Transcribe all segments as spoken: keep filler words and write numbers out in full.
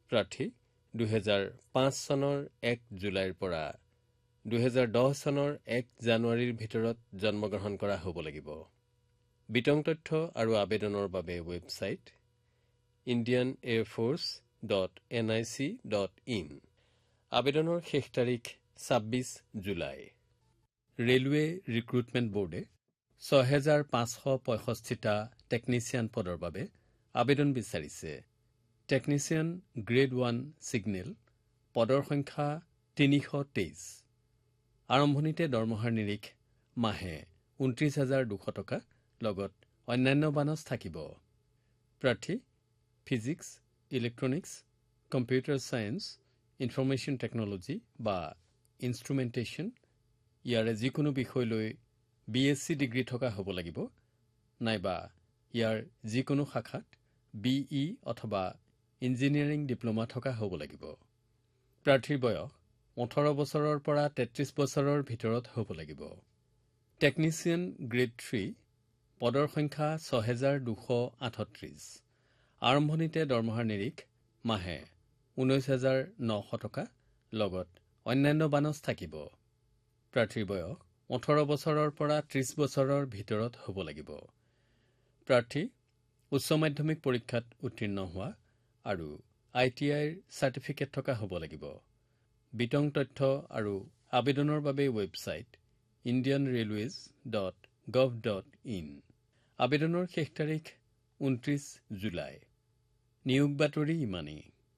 প্ৰাৰ্থী দুই হাজাৰ পাঁচ চনৰ এক জুলাইৰ পৰা দুই হাজাৰ দহ চনৰ এক জানুৱাৰীৰ ভিতৰত জন্মগ্ৰহণ কৰা হ'ব লাগিব। বিতং তথ্য আৰু আবেদনৰ বাবে website Indian air force dot N I C dot in. আবেদনৰ শেষ তাৰিখ ছাব্বিছ জুলাই। ৰেলৱে ৰিক্ৰুটমেণ্ট বোৰ্ডে ছয় হাজাৰ পাঁচশ পঁয়ষষ্ঠিটা টেকনিচিয়ান পদৰ বাবে আবেদন বিচাৰিছে। টেকনিচিয়ান গ্ৰেড ওৱান ছিগনেল পদৰ সংখ্যা তিনিশ তেইছ। আৰম্ভণিতে দৰমহাৰ নিৰিখ মাহে ঊনত্ৰিশ হাজাৰ দুশ টকা লগত অন্যান্য বানচ থাকিব। প্ৰাৰ্থী physics, electronics, computer science, information technology বা ইনষ্ট্ৰুমেণ্টেশ্যন ইয়াৰে যিকোনো বিষয় লৈ বি এছ চি ডিগ্ৰী থকা হ'ব লাগিব, নাইবা ইয়াৰ যিকোনো শাখাত বি ই অথবা ইঞ্জিনিয়াৰিং ডিপ্ল'মা থকা হ'ব লাগিব। প্ৰাৰ্থীৰ বয়স ওঠৰ বছৰৰ পৰা তেত্ৰিছ বছৰৰ ভিতৰত হ'ব লাগিব। টেকনিচিয়ান গ্ৰেড থ্ৰী পদৰ সংখ্যা ছয় হাজাৰ দুশ আঠত্ৰিছ। আৰম্ভণিতে দৰমহাৰ নিৰিখ মাহে ঊনৈছ হাজাৰ নশ টকা লগত অন্যান্য বানচ থাকিব। প্ৰাৰ্থীৰ বয়স ওঠৰ বছৰৰ পৰা ত্ৰিছ বছৰৰ ভিতৰত হ'ব লাগিব। প্ৰাৰ্থী উচ্চ মাধ্যমিক পৰীক্ষাত উত্তীৰ্ণ হোৱা আৰু আই টি আইৰ চাৰ্টিফিকেট থকা হ'ব লাগিব। বিতং তথ্য আৰু আবেদনৰ বাবে website Indian railways dot gov dot in. আবেদনৰ শেষ তাৰিখ ঊনত্ৰিছ জুলাই। নিয়োগ বাতৰি ইমানেই।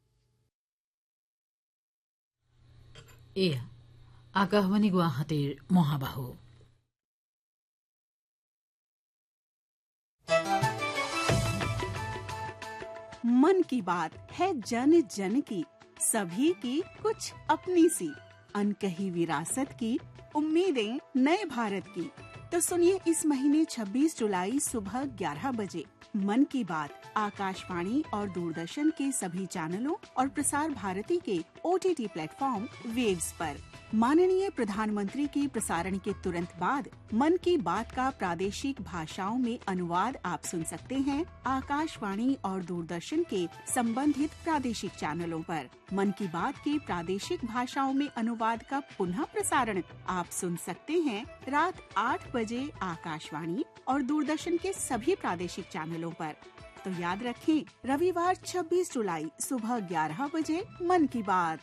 এয়া আকাশবাণী গুৱাহাটীৰ মহাবাহু। मन की बात है जन जन की, सभी की कुछ अपनी सी, अनकही विरासत की, उम्मीदें नए भारत की। तो सुनिए इस महीने छब्बीस जुलाई सुबह ग्यारह बजे मन की बात आकाशवाणी और दूरदर्शन के सभी चैनलों और प्रसार भारती के O T T platform waves पर। माननीय प्रधानमंत्री के प्रसारण के तुरंत बाद मन की बात का प्रादेशिक भाषाओं में अनुवाद आप सुन सकते हैं आकाशवाणी और दूरदर्शन के संबंधित प्रादेशिक चैनलों पर। मन की बात के प्रादेशिक भाषाओं में अनुवाद का पुनः प्रसारण आप सुन सकते हैं रात आठ बजे आकाशवाणी और दूरदर्शन के सभी प्रादेशिक चैनलों पर। तो याद रखें, रविवार छब्बीस जुलाई सुबह ग्यारह बजे मन की बात।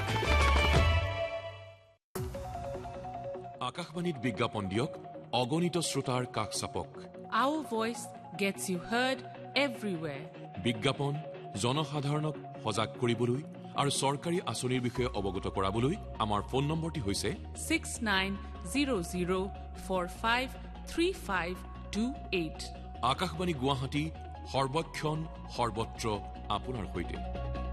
আকাশবাণীত বিজ্ঞাপন দিয়ক, অগণিত শ্ৰোতাৰ কাষ চাপক। Our voice gets you heard everywhere. বিজ্ঞাপন জনসাধাৰণক সজাগ কৰিবলৈ আৰু চৰকাৰী আঁচনিৰ বিষয়ে অৱগত কৰাবলৈ আমাৰ ফোন নম্বৰটি হৈছে six nine zero zero four five three five two eight. Akashvani Guwahati সৰ্বক্ষণ সৰ্বত্ৰ আপোনাৰ সৈতে।